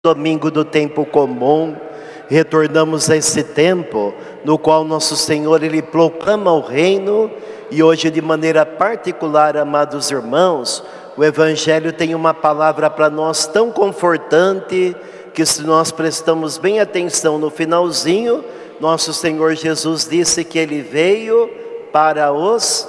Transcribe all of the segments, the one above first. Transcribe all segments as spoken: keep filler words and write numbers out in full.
Domingo do tempo comum, retornamos a esse tempo no qual nosso Senhor Ele proclama o reino. E hoje, de maneira particular, amados irmãos, o Evangelho tem uma palavra para nós tão confortante, que se nós prestamos bem atenção no finalzinho, nosso Senhor Jesus disse que Ele veio para os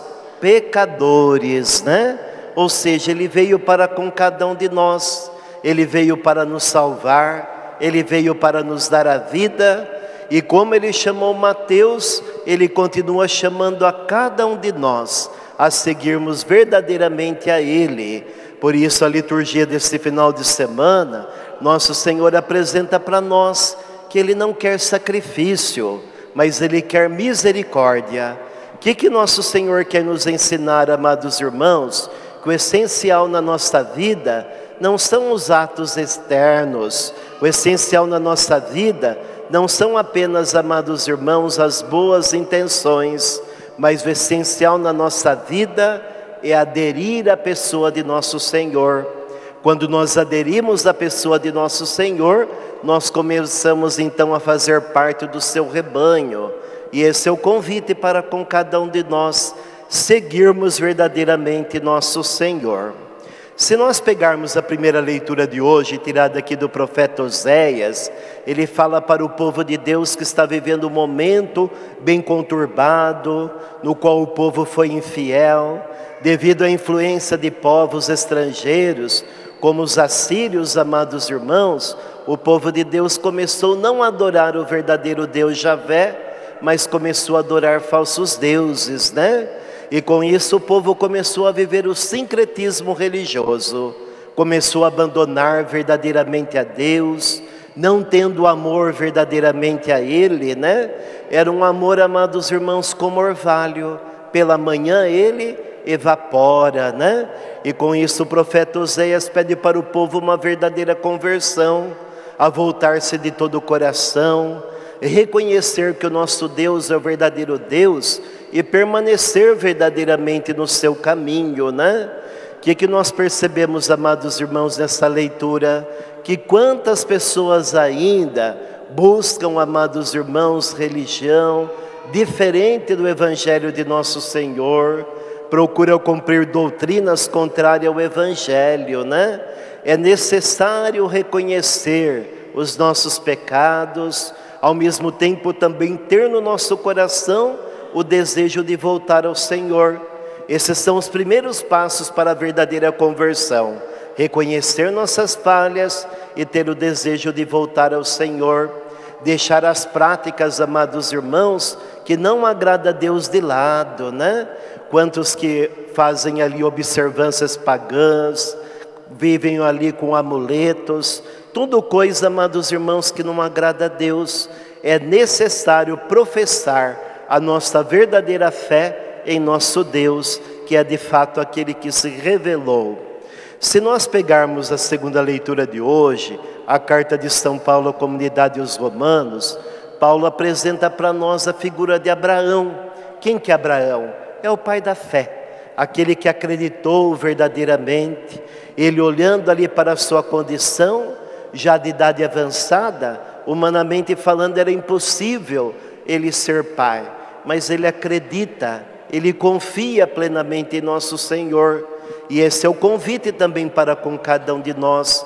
pecadores, né? Ou seja, Ele veio para com cada um de nós. Ele veio para nos salvar, Ele veio para nos dar a vida, e como Ele chamou Mateus, Ele continua chamando a cada um de nós a seguirmos verdadeiramente a Ele. Por isso a liturgia desse final de semana, nosso Senhor apresenta para nós que Ele não quer sacrifício, mas Ele quer misericórdia. O que que nosso Senhor quer nos ensinar, amados irmãos? Que o essencial na nossa vida não são os atos externos, o essencial na nossa vida não são apenas, amados irmãos, as boas intenções, mas o essencial na nossa vida é aderir à pessoa de nosso Senhor. Quando nós aderimos à pessoa de nosso Senhor, nós começamos então a fazer parte do seu rebanho, e esse é o convite para com cada um de nós seguirmos verdadeiramente nosso Senhor. Se nós pegarmos a primeira leitura de hoje, tirada aqui do profeta Oséias, ele fala para o povo de Deus que está vivendo um momento bem conturbado, no qual o povo foi infiel, devido à influência de povos estrangeiros, como os assírios, amados irmãos. O povo de Deus começou não a adorar o verdadeiro Deus Javé, mas começou a adorar falsos deuses, né? E com isso o povo começou a viver o sincretismo religioso, começou a abandonar verdadeiramente a Deus, não tendo amor verdadeiramente a Ele, né? Era um amor, amados irmãos, como orvalho, pela manhã ele evapora, né? E com isso o profeta Oséias pede para o povo uma verdadeira conversão, a voltar-se de todo o coração, reconhecer que o nosso Deus é o verdadeiro Deus, e permanecer verdadeiramente no seu caminho, né? O que que nós percebemos, amados irmãos, nessa leitura? Que quantas pessoas ainda buscam, amados irmãos, religião diferente do Evangelho de nosso Senhor, procuram cumprir doutrinas contrárias ao Evangelho, né? É necessário reconhecer os nossos pecados, ao mesmo tempo também ter no nosso coração o desejo de voltar ao Senhor. Esses são os primeiros passos para a verdadeira conversão: reconhecer nossas falhas e ter o desejo de voltar ao Senhor. Deixar as práticas, amados irmãos, que não agrada a Deus de lado, né? Quantos que fazem ali observâncias pagãs, vivem ali com amuletos, tudo coisa, amados irmãos, que não agrada a Deus. É necessário professar a nossa verdadeira fé em nosso Deus, que é de fato aquele que se revelou. Se nós pegarmos a segunda leitura de hoje, a carta de São Paulo à comunidade dos Romanos, Paulo apresenta para nós a figura de Abraão. Quem que é Abraão? É o pai da fé, aquele que acreditou verdadeiramente. Ele, olhando ali para a sua condição, já de idade avançada, humanamente falando era impossível ele ser pai, mas ele acredita, ele confia plenamente em nosso Senhor. E esse é o convite também para com cada um de nós: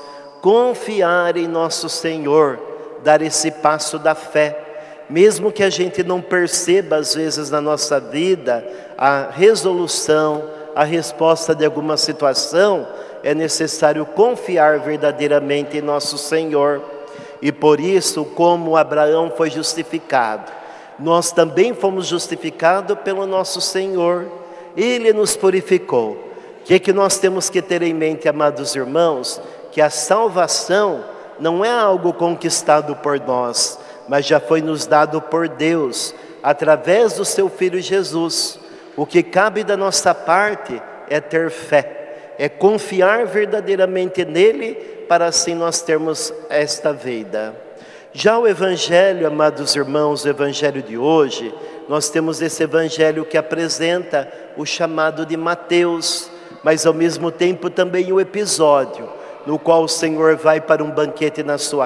confiar em nosso Senhor, dar esse passo da fé. Mesmo que a gente não perceba às vezes na nossa vida a resolução, a resposta de alguma situação, é necessário confiar verdadeiramente em nosso Senhor. E por isso, como Abraão foi justificado, nós também fomos justificados pelo nosso Senhor. Ele nos purificou. O que que nós temos que ter em mente, amados irmãos? Que a salvação não é algo conquistado por nós, mas já foi nos dado por Deus, através do seu Filho Jesus. O que cabe da nossa parte é ter fé, é confiar verdadeiramente nele, para assim nós termos esta vida. Já o Evangelho, amados irmãos, o Evangelho de hoje, nós temos esse Evangelho que apresenta o chamado de Mateus, mas ao mesmo tempo também o episódio no qual o Senhor vai para um banquete na sua